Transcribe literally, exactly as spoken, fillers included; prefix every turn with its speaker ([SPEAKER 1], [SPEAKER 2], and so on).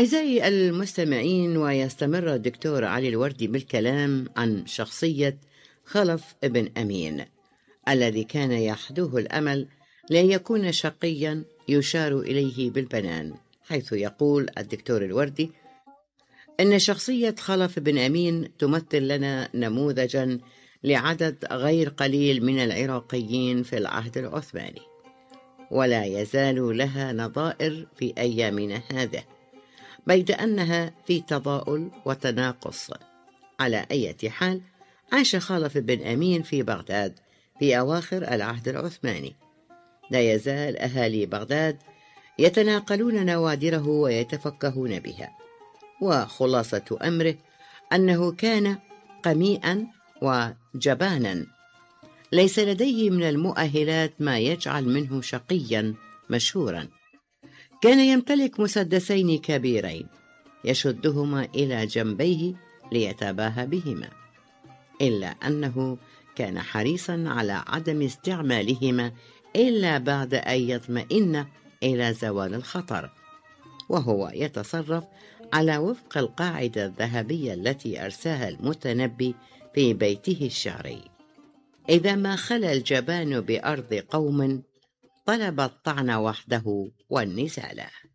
[SPEAKER 1] أعزائي المستمعين، ويستمر الدكتور علي الوردي بالكلام عن شخصية خلف بن أمين الذي كان يحدوه الأمل لأن يكون شقيا يشار إليه بالبنان، حيث يقول الدكتور الوردي إن شخصية خلف بن أمين تمثل لنا نموذجا لعدد غير قليل من العراقيين في العهد العثماني، ولا يزال لها نظائر في أيامنا هذه، بيد أنها في تضاؤل وتناقص. على أي حال، عاش خلف بن أمين في بغداد في أواخر العهد العثماني. لا يزال أهالي بغداد يتناقلون نوادره ويتفكهون بها، وخلاصة أمره أنه كان قميئا وجبانا ليس لديه من المؤهلات ما يجعل منه شقيا مشهورا. كان يمتلك مسدسين كبيرين يشدهما إلى جنبيه ليتباهى بهما، إلا أنه كان حريصا على عدم استعمالهما إلا بعد أن يطمئن إلى زوال الخطر، وهو يتصرف على وفق القاعدة الذهبية التي أرساها المتنبي في بيته الشعري: إذا ما خلا الجبان بأرض قوم طلب الطعن وحده والنزالة.